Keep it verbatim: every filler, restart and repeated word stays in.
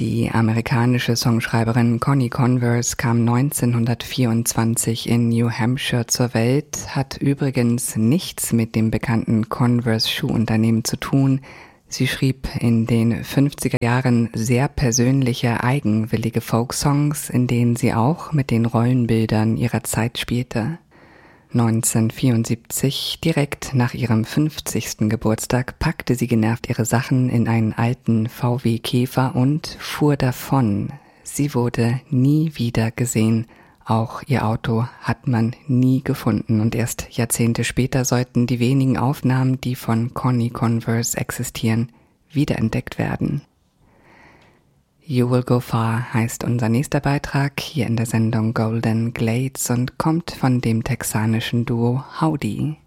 Die amerikanische Songschreiberin Connie Converse kam neunzehnhundertvierundzwanzig in New Hampshire zur Welt, hat übrigens nichts mit dem bekannten Converse-Schuhunternehmen zu tun. Sie schrieb in den fünfziger Jahren sehr persönliche, eigenwillige Folksongs, in denen sie auch mit den Rollenbildern ihrer Zeit spielte. neunzehnhundertvierundsiebzig, direkt nach ihrem fünfzigsten Geburtstag, packte sie genervt ihre Sachen in einen alten V W Käfer und fuhr davon. Sie wurde nie wieder gesehen. Auch ihr Auto hat man nie gefunden und erst Jahrzehnte später sollten die wenigen Aufnahmen, die von Connie Converse existieren, wiederentdeckt werden. You Will Go Far heißt unser nächster Beitrag hier in der Sendung Golden Glades und kommt von dem texanischen Duo Howdy.